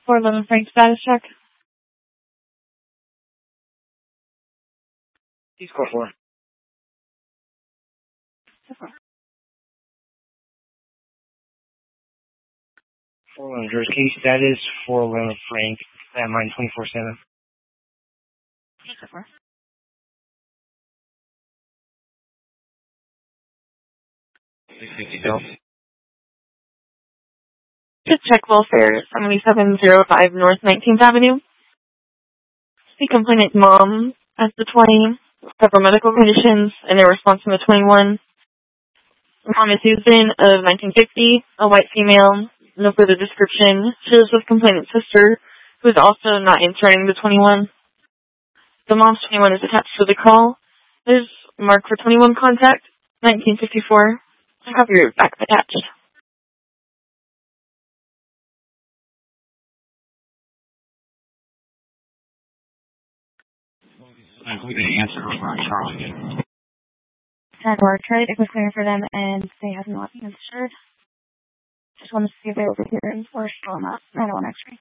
411 Frank status check. He's call 4. So far. 411 George case status 411 Frank at mine 24/7. So far. Just check welfare 7705 North 19th Avenue. The complainant's mom has the 20, several medical conditions, and their response from the 21. Mom is Susan of 1950, a white female, no further description. She lives with complainant's sister, who is also not answering the 21. The mom's 21 is attached to the call. There's mark for 21 contact, 1954. I have your back attached. I'm going to answer for Charlie. Or tried to clear for them, and they have not answered. Just want to see if they were here or still not. I don't want X-ray.